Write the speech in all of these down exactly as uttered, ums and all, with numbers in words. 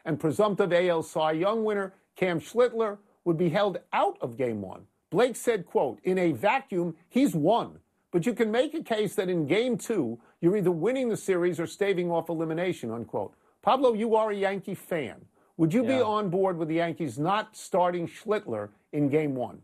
and presumptive A L Cy Young winner Cam Schlittler would be held out of Game one. Blake said, quote, in a vacuum, he's won. But you can make a case that in Game two, you're either winning the series or staving off elimination, unquote. Pablo, you are a Yankee fan. Would you yeah. be on board with the Yankees not starting Schlittler in Game one?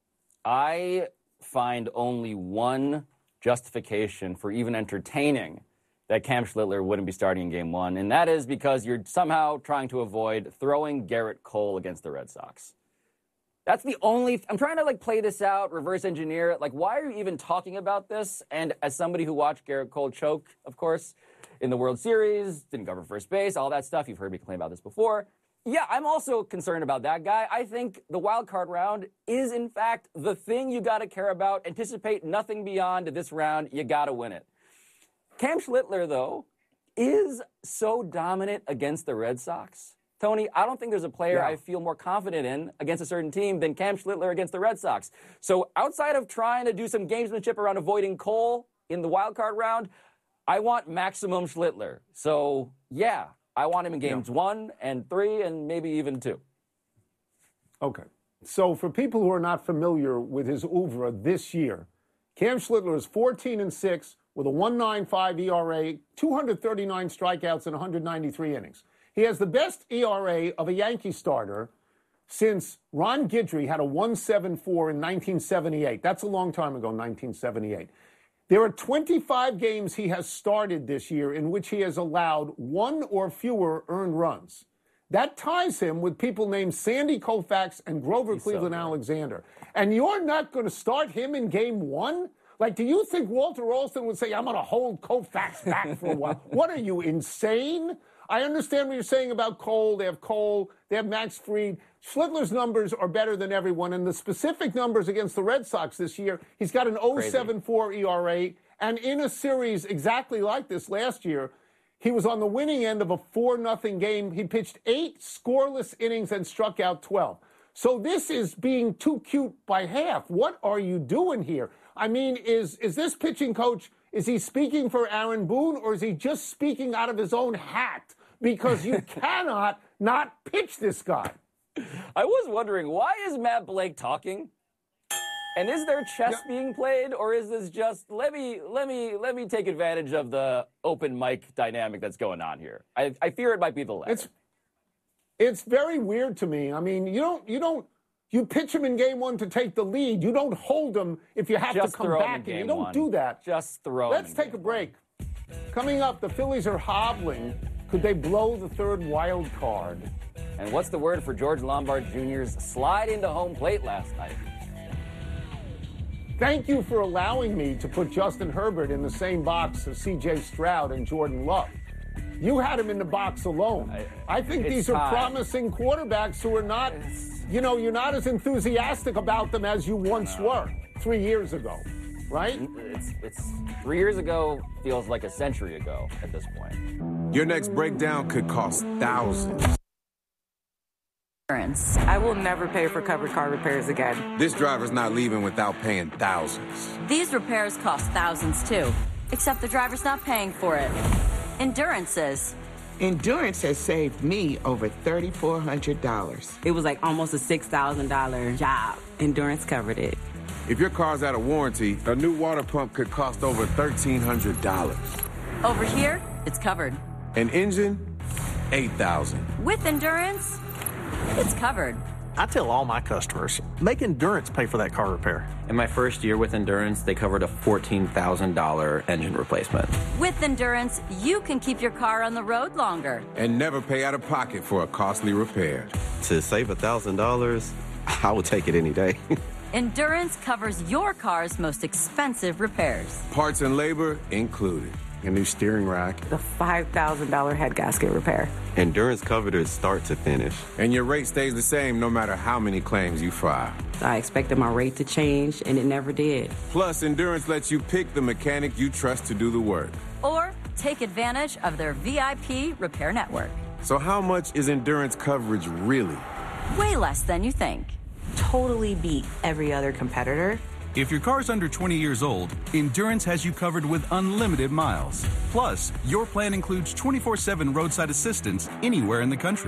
I find only one justification for even entertaining that Cam Schlittler wouldn't be starting in Game one, and that is because you're somehow trying to avoid throwing Garrett Cole against the Red Sox. That's the only... I'm trying to, like, play this out, reverse engineer it. Like, why are you even talking about this? And as somebody who watched Garrett Cole choke, of course, in the World Series, didn't cover first base, all that stuff, you've heard me complain about this before. Yeah, I'm also concerned about that guy. I think the wild card round is, in fact, the thing you got to care about. Anticipate nothing beyond this round. You got to win it. Cam Schlittler, though, is so dominant against the Red Sox. Tony, I don't think there's a player yeah. I feel more confident in against a certain team than Cam Schlittler against the Red Sox. So outside of trying to do some gamesmanship around avoiding Cole in the wild card round, I want maximum Schlittler. So, yeah, I want him in games yeah. one and three and maybe even two. Okay. So for people who are not familiar with his oeuvre this year, Cam Schlittler is fourteen and six with a one point nine five E R A, two hundred thirty-nine strikeouts in one hundred ninety-three innings. He has the best E R A of a Yankee starter since Ron Guidry had a one point seven four in nineteen seventy-eight. That's a long time ago, nineteen seventy-eight. There are twenty-five games he has started this year in which he has allowed one or fewer earned runs. That ties him with people named Sandy Koufax and Grover He's Cleveland so Alexander. And you're not going to start him in game one? Like, do you think Walter Alston would say, I'm going to hold Koufax back for a while? What are you, insane? I understand what you're saying about Cole. They have Cole. They have Max Fried. Schlittler's numbers are better than everyone. And the specific numbers against the Red Sox this year, he's got an oh point seven four E R A. And in a series exactly like this last year, he was on the winning end of a four nothing game. He pitched eight scoreless innings and struck out twelve. So this is being too cute by half. What are you doing here? I mean, is is this pitching coach, is he speaking for Aaron Boone, or is he just speaking out of his own hat? Because you cannot not pitch this guy. I was wondering, why is Matt Blake talking? And is there chess yeah. being played, or is this just let me let me let me take advantage of the open mic dynamic that's going on here? I, I fear it might be the latter. It's it's very weird to me. I mean, you don't you don't you pitch him in game one to take the lead. You don't hold him if you have just to come back. And you don't one. do that. Just throw. Let's him take a break. One. Coming up, the Phillies are hobbling. Could they blow the third wild card? And what's the word for George Lombard Junior's slide into home plate last night? Thank you for allowing me to put Justin Herbert in the same box as C J Stroud and Jordan Love. You had him in the box alone. I, I think these are time. promising quarterbacks who are not, it's, you know, you're not as enthusiastic about them as you once no. were three years ago, right? It's, it's three years ago feels like a century ago at this point. Your next breakdown could cost thousands. I will never pay for covered car repairs again. This driver's not leaving without paying thousands. These repairs cost thousands too, except the driver's not paying for it. Endurance is. Endurance has saved me over three thousand four hundred dollars. It was like almost a six thousand dollars job. Endurance covered it. If your car's out of warranty, a new water pump could cost over thirteen hundred dollars. Over here, it's covered. An engine, eight thousand dollars. With Endurance, it's covered. I tell all my customers, make Endurance pay for that car repair. In my first year with Endurance, they covered a fourteen thousand dollars engine replacement. With Endurance, you can keep your car on the road longer. And never pay out of pocket for a costly repair. To save one thousand dollars, I would take it any day. Endurance covers your car's most expensive repairs. Parts and labor included. A new steering rack. The five thousand dollars head gasket repair. Endurance covered it start to finish. And your rate stays the same no matter how many claims you file. I expected my rate to change, and it never did. Plus, Endurance lets you pick the mechanic you trust to do the work. Or take advantage of their V I P repair network. So how much is Endurance coverage really? Way less than you think. Totally beat every other competitor. If your car's under twenty years old, Endurance has you covered with unlimited miles. Plus, your plan includes twenty-four seven roadside assistance anywhere in the country.